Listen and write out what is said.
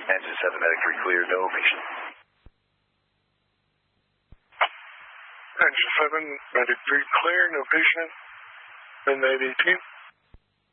Engine 7, medic 3 clear, no patient. Engine 7, medic 3 clear, no patient. Midnight 18.